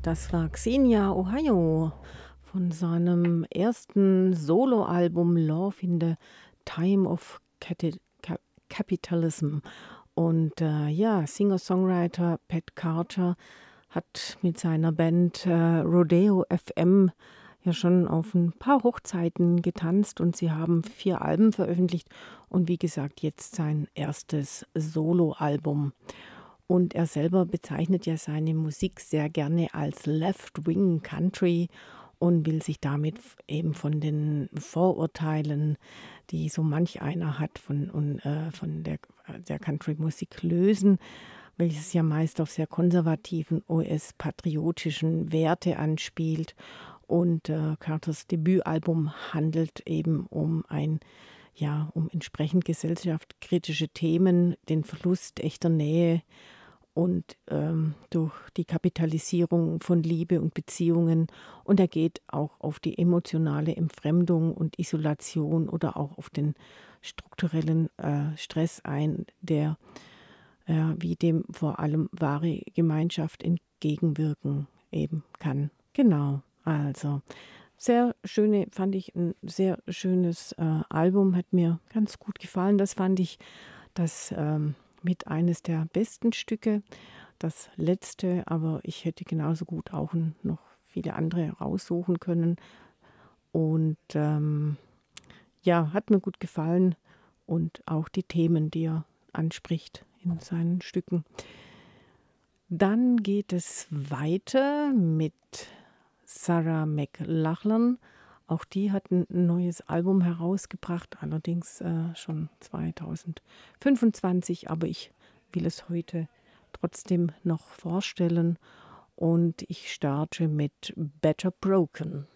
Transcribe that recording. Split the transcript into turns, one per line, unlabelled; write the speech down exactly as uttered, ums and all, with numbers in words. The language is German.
Das war Xenia Ohio von seinem ersten Soloalbum Love in the Time of Cati- Ca- Capitalism. Und äh, ja, Singer-Songwriter Pat Carter hat mit seiner Band äh, Rodeo F M ja schon auf ein paar Hochzeiten getanzt und sie haben vier Alben veröffentlicht und wie gesagt jetzt sein erstes Soloalbum. Und er selber bezeichnet ja seine Musik sehr gerne als Left-Wing Country und will sich damit f- eben von den Vorurteilen, die so manch einer hat, von, und, äh, von der, der Country-Musik lösen, welches ja meist auf sehr konservativen U S-patriotischen Werte anspielt. Und äh, Carters Debütalbum handelt eben um ein, ja, um entsprechend gesellschaftskritische Themen, den Verlust echter Nähe und ähm, durch die Kapitalisierung von Liebe und Beziehungen. Und er geht auch auf die emotionale Entfremdung und Isolation oder auch auf den strukturellen äh, Stress ein, der äh, wie dem vor allem wahre Gemeinschaft entgegenwirken eben kann. Genau, also sehr schöne, fand ich ein sehr schönes äh, Album, hat mir ganz gut gefallen. Das fand ich das ähm, mit eines der besten Stücke. Das letzte, aber ich hätte genauso gut auch n- noch viele andere raussuchen können. Und ähm, ja, hat mir gut gefallen und auch die Themen, die er anspricht in seinen Stücken. Dann geht es weiter mit Sarah McLachlan. Auch die hat ein neues Album herausgebracht, allerdings äh, schon zwanzig fünfundzwanzig, aber ich will es heute trotzdem noch vorstellen und ich starte mit Better Broken.